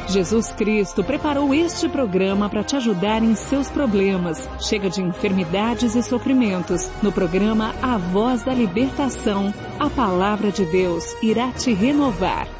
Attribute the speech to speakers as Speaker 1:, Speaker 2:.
Speaker 1: Jesus Cristo preparou este programa para te ajudar em seus problemas. Chega de enfermidades e sofrimentos. No programa A Voz da Libertação, a Palavra de Deus irá te renovar.